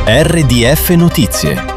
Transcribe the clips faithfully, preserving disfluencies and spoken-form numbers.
R D F Notizie.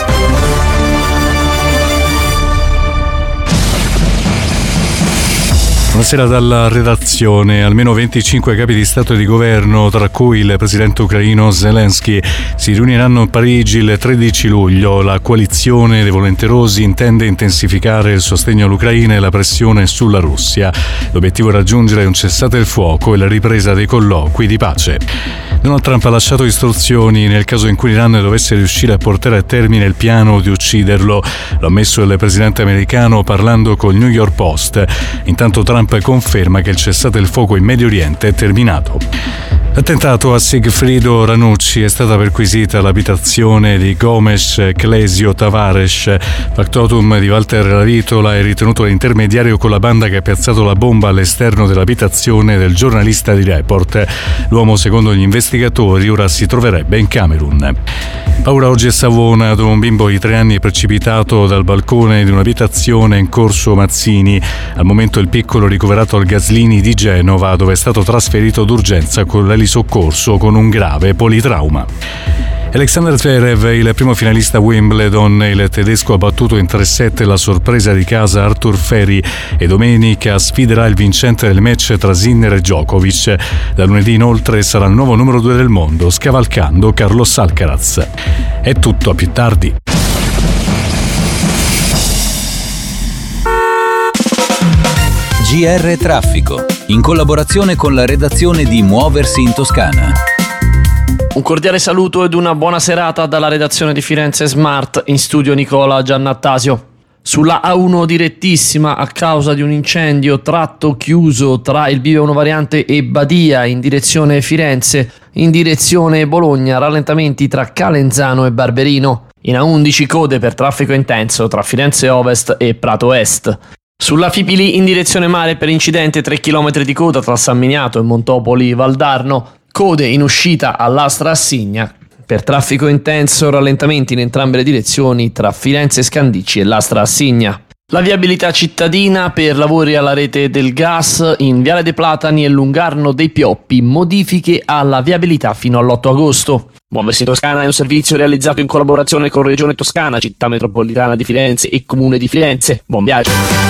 Buonasera dalla redazione. Almeno venticinque capi di Stato e di Governo, tra cui il presidente ucraino Zelensky, si riuniranno a Parigi il tredici luglio. La coalizione dei volenterosi intende intensificare il sostegno all'Ucraina e la pressione sulla Russia. L'obiettivo è raggiungere un cessate il fuoco e la ripresa dei colloqui di pace. Donald Trump ha lasciato istruzioni nel caso in cui l'Iran dovesse riuscire a portare a termine il piano di ucciderlo. Lo ha ammesso il presidente americano parlando col New York Post. Intanto Trump conferma che il cessate il fuoco in Medio Oriente è terminato. L'attentato a Sigfrido Ranucci è stata perquisita l'abitazione di Gomes Clesio Tavares. Factotum di Walter Lavitola è ritenuto l'intermediario con la banda che ha piazzato la bomba all'esterno dell'abitazione del giornalista di Report. L'uomo, secondo gli investigatori, ora si troverebbe in Camerun. Paura oggi a Savona, dove un bimbo di tre anni è precipitato dal balcone di un'abitazione in Corso Mazzini. Al momento il piccolo è ricoverato al Gaslini di Genova, dove è stato trasferito d'urgenza con l'elisoccorso con un grave politrauma. Alexander Zverev, il primo finalista Wimbledon, il tedesco ha battuto in tre set la sorpresa di casa Arthur Ferry e domenica sfiderà il vincente del match tra Sinner e Djokovic. Da lunedì inoltre sarà il nuovo numero due del mondo, scavalcando Carlos Alcaraz. È tutto, a più tardi. G R Traffico, in collaborazione con la redazione di Muoversi in Toscana. Un cordiale saluto ed una buona serata dalla redazione di Firenze Smart, in studio Nicola Giannattasio. Sulla A uno direttissima, a causa di un incendio, tratto chiuso tra il bivio uno variante e Badia in direzione Firenze, in direzione Bologna, rallentamenti tra Calenzano e Barberino. In A undici code per traffico intenso tra Firenze Ovest e Prato Est. Sulla Fipili in direzione mare per incidente tre chilometri di coda tra San Miniato e Montopoli Valdarno, code in uscita all'Astra Assigna. Per traffico intenso rallentamenti in entrambe le direzioni tra Firenze Scandicci e l'Astra Assigna. La viabilità cittadina per lavori alla rete del gas in Viale dei Platani e Lungarno dei Pioppi, modifiche alla viabilità fino all'otto agosto. Muoversi in Toscana è un servizio realizzato in collaborazione con Regione Toscana, Città Metropolitana di Firenze e Comune di Firenze. Buon viaggio!